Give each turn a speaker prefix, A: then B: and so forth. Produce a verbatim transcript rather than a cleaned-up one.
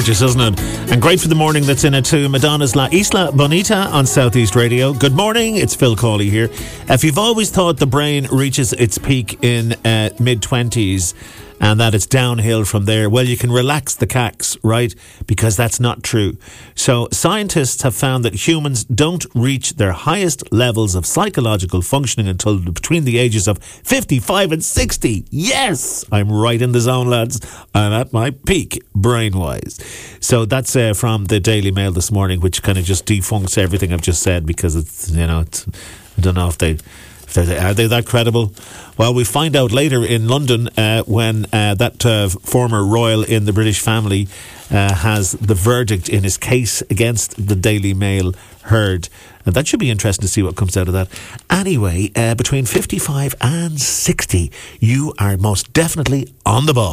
A: gorgeous, isn't it? And great for the morning that's in it too. Madonna's La Isla Bonita on Southeast Radio. Good morning, it's Phil Cawley here. If you've always thought the brain reaches its peak in uh, mid-twenties and that it's downhill from there, well, you can relax the cax, right? Because that's not true. So scientists have found that humans don't reach their highest levels of psychological functioning until between the ages of fifty-five and sixty. Yes, I'm right in the zone, lads. I'm at my peak brain-wise. So that's uh, from the Daily Mail this morning, which kind of just defuncts everything I've just said, because it's, you know, it's, I don't know if they... Are they that credible? Well, we find out later in London uh, when uh, that uh, former royal in the British family uh, has the verdict in his case against the Daily Mail heard. And that should be interesting to see what comes out of that. Anyway, uh, between fifty-five and sixty, you are most definitely on the ball.